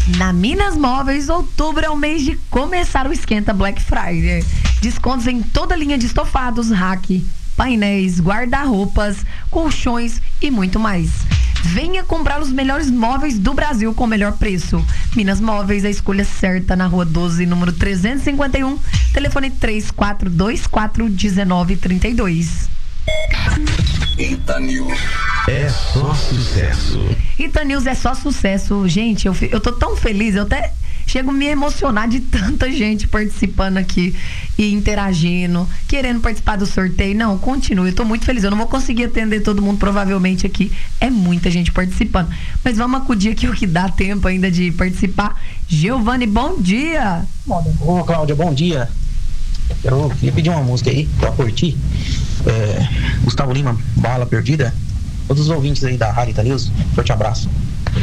Na Minas Móveis, outubro é o mês de começar o Esquenta Black Friday. Descontos em toda a linha de estofados, rack, painéis, guarda-roupas, colchões e muito mais. Venha comprar os melhores móveis do Brasil com o melhor preço. Minas Móveis, a escolha certa, na Rua 12, número 351, telefone 3424-1932. Itanils é só sucesso. Itanils é só sucesso. Gente, eu tô tão feliz, eu até chego a me emocionar de tanta gente participando aqui e interagindo, querendo participar do sorteio. Não, continue, eu tô muito feliz. Eu não vou conseguir atender todo mundo provavelmente aqui, é muita gente participando, mas vamos acudir aqui o que dá tempo ainda de participar. Giovanni, bom dia. Ô Cláudia, bom dia. Eu queria pedir uma música aí pra curtir. Gustavo Lima, Bala Perdida. Todos os ouvintes aí da Rádio Itanils, forte abraço.